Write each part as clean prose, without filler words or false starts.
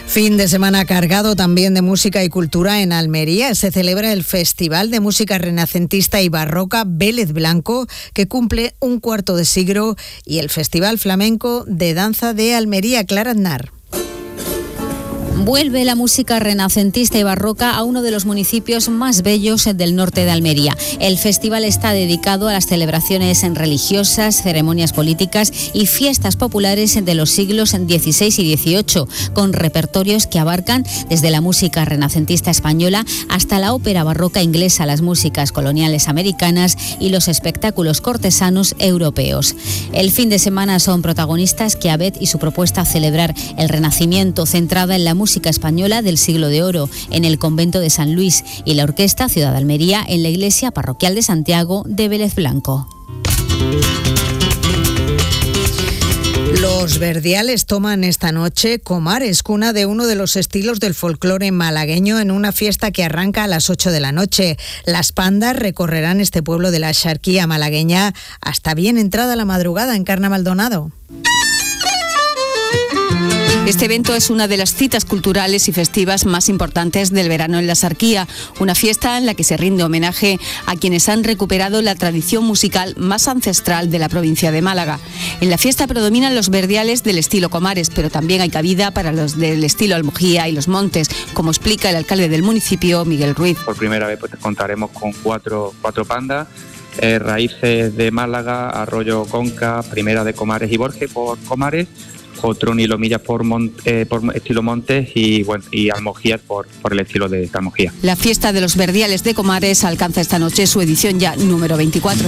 Fin de semana cargado también de música y cultura en Almería. Se celebra el Festival de Música Renacentista y Barroca Vélez Blanco, que cumple un cuarto de siglo, y el Festival Flamenco de Danza de Almería. Clara Aznar. Vuelve la música renacentista y barroca a uno de los municipios más bellos del norte de Almería. El festival está dedicado a las celebraciones religiosas, ceremonias políticas y fiestas populares de los siglos XVI y XVIII, con repertorios que abarcan desde la música renacentista española hasta la ópera barroca inglesa, las músicas coloniales americanas y los espectáculos cortesanos europeos. El fin de semana son protagonistas Chiavet y su propuesta a celebrar el Renacimiento, centrada en la música española del siglo de oro, en el convento de San Luis, y la Orquesta Ciudad de Almería en la iglesia parroquial de Santiago de Vélez Blanco. Los Verdiales toman esta noche Comares, cuna de uno de los estilos del folclore malagueño, en una fiesta que arranca a las 8 de la noche. Las pandas recorrerán este pueblo de la Axarquía malagueña hasta bien entrada la madrugada en Carnaval Donado. Este evento es una de las citas culturales y festivas más importantes del verano en la Axarquía, una fiesta en la que se rinde homenaje a quienes han recuperado la tradición musical más ancestral de la provincia de Málaga. En la fiesta predominan los verdiales del estilo Comares, pero también hay cabida para los del estilo Almojía y Los Montes, como explica el alcalde del municipio, Miguel Ruiz. Por primera vez contaremos con cuatro pandas. Raíces de Málaga, Arroyo Conca, Primera de Comares y Borges por Comares, Jotrón y Lomillas por estilo Montes y Almojías por el estilo de Almojía. La fiesta de los Verdiales de Comares alcanza esta noche su edición ya número 24.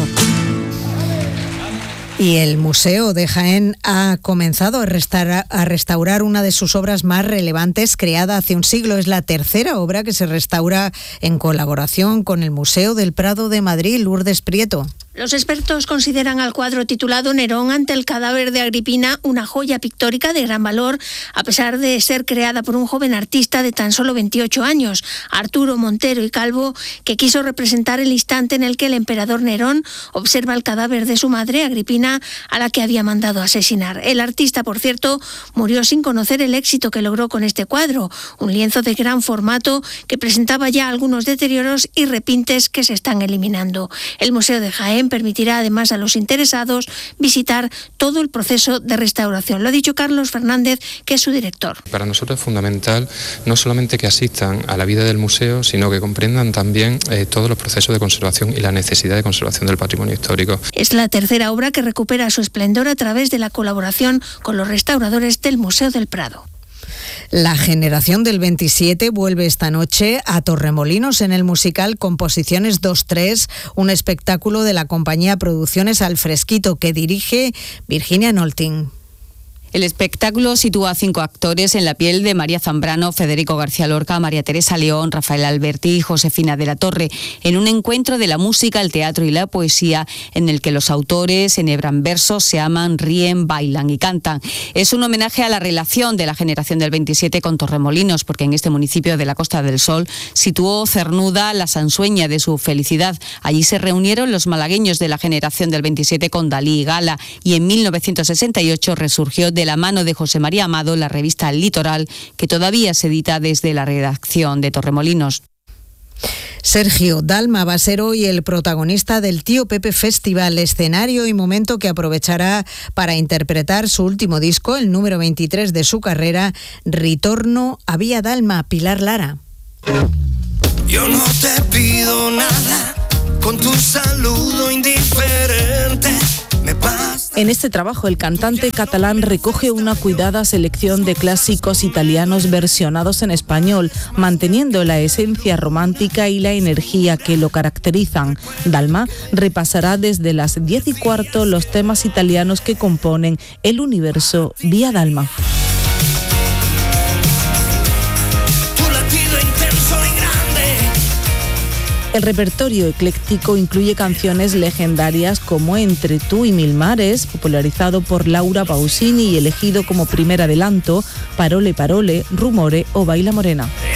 Y el Museo de Jaén ha comenzado a restaurar una de sus obras más relevantes, creada hace un siglo. Es la tercera obra que se restaura en colaboración con el Museo del Prado de Madrid. Lourdes Prieto. Los expertos consideran al cuadro titulado Nerón ante el cadáver de Agripina una joya pictórica de gran valor, a pesar de ser creada por un joven artista de tan solo 28 años, Arturo Montero y Calvo, que quiso representar el instante en el que el emperador Nerón observa el cadáver de su madre, Agripina, a la que había mandado asesinar. El artista, por cierto, murió sin conocer el éxito que logró con este cuadro, un lienzo de gran formato que presentaba ya algunos deterioros y repintes que se están eliminando. El Museo de Jaén permitirá además a los interesados visitar todo el proceso de restauración. Lo ha dicho Carlos Fernández, que es su director. Para nosotros es fundamental no solamente que asistan a la vida del museo, sino que comprendan también todos los procesos de conservación y la necesidad de conservación del patrimonio histórico. Es la tercera obra que recupera su esplendor a través de la colaboración con los restauradores del Museo del Prado. La generación del 27 vuelve esta noche a Torremolinos en el musical Composiciones 2-3, un espectáculo de la compañía Producciones Al Fresquito que dirige Virginia Nolting. El espectáculo sitúa a 5 actores en la piel de María Zambrano, Federico García Lorca, María Teresa León, Rafael Alberti y Josefina de la Torre, en un encuentro de la música, el teatro y la poesía, en el que los autores enhebran versos, se aman, ríen, bailan y cantan. Es un homenaje a la relación de la generación del 27 con Torremolinos, porque en este municipio de la Costa del Sol situó cernuda la sansueña de su felicidad. Allí se reunieron los malagueños de la generación del 27 con Dalí y Gala, y en 1968 resurgió de la mano de José María Amado la revista Litoral, que todavía se edita desde la redacción de Torremolinos. Sergio Dalma va a ser hoy el protagonista del Tío Pepe Festival, escenario y momento que aprovechará para interpretar su último disco, el número 23 de su carrera, Ritorno a Vía Dalma. Pilar Lara. Yo no te pido nada, con tu saludo indiferente. En este trabajo, el cantante catalán recoge una cuidada selección de clásicos italianos versionados en español, manteniendo la esencia romántica y la energía que lo caracterizan. Dalma repasará desde las 10:15 los temas italianos que componen el universo Vía Dalma. El repertorio ecléctico incluye canciones legendarias como Entre tú y mil mares, popularizado por Laura Pausini y elegido como primer adelanto, Parole Parole, Rumore o Baila Morena.